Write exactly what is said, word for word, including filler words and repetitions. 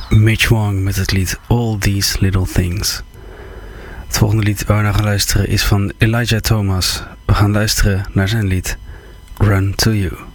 Mitch Wong met het lied All These Little Things. Het volgende lied waar we naar gaan luisteren is van Elijah Thomas. We gaan luisteren naar zijn lied Run To You.